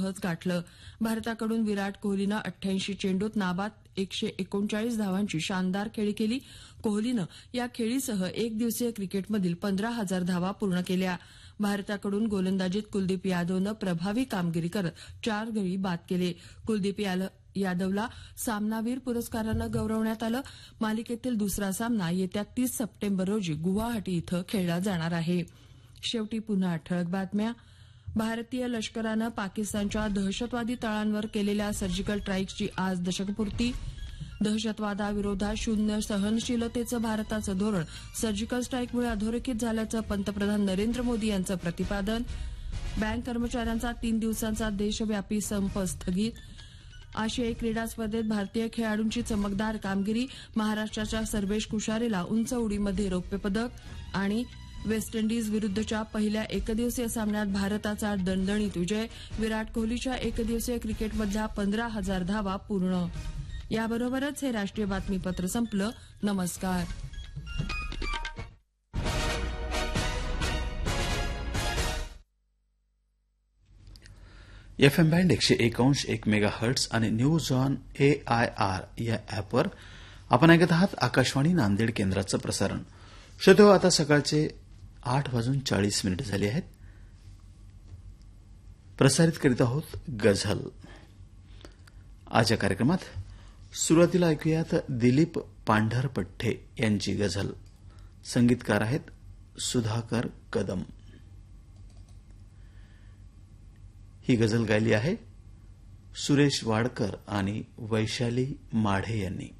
सहज गाठलं. भारताकडून विराट कोहलीनं 88 चेंडूत नाबाद 139 धावांची शानदार खेळी केली. कोहलीनं या खेळीसह एकदिवसीय क्रिकेटमधील 15,000 धावा पूर्ण केल्या. भारताकडून गोलंदाजीत कुलदीप यादवनं प्रभावी कामगिरी करत 4 गडी बाद केले. कुलदीप यादवला सामनावीर पुरस्कारानं गौरवण्यात आलं. मालिकेतील दुसरा सामना येत्या 30 सप्टेंबर रोजी गुवाहाटी इथं खेळला जाणार आहे. शेवटी पुन्हा ठळक बातम्या. भारतीय लष्करानं पाकिस्तानच्या दहशतवादी तळांवर केलेल्या सर्जिकल स्ट्राईकची आज दशकपूर्ती. दहशतवादाविरोधात शून्य सहनशीलतेचं भारताचं धोरण सर्जिकल स्ट्राईकमुळे अधोरेखित झाल्याचं पंतप्रधान नरेंद्र मोदी यांचं प्रतिपादन. बँक कर्मचाऱ्यांचा 3 दिवसांचा देशव्यापी संप स्थगित. आशियाई क्रीडा स्पर्धेत भारतीय खेळाडूंची चमकदार कामगिरी. महाराष्ट्राच्या सर्वेश कुशारेला उंच उडीमध्ये रौप्य पदक. आणि वेस्ट इंडिज विरुद्धच्या पहिल्या एकदिवसीय सामन्यात भारताचा दणदणीत विजय. विराट कोहलीच्या एकदिवसीय क्रिकेटमधल्या 15,000 धावा पूर्ण. याबरोबरच हे राष्ट्रीय बातमीपत्र संपलं. नमस्कार. FM बँड 101.1 मेगाहर्ट्झ आणि न्यूज ऑन AIR या ॲपवर आपण ऐकत आहात आकाशवाणी नांदेड केंद्राचं प्रसारण. श्रोते, आता सकाळचे 8:40 झाले आहेत. प्रसारित करीत आहोत गझल. आज या कार्यक्रमात सुरुवातीला ऐकूयात दिलीप पांढरपठ्ठे यांची गझल. संगीतकार आहेत सुधाकर कदम. ही गझल गायली आहे सुरेश वाडकर आणि वैशाली माढे यांनी.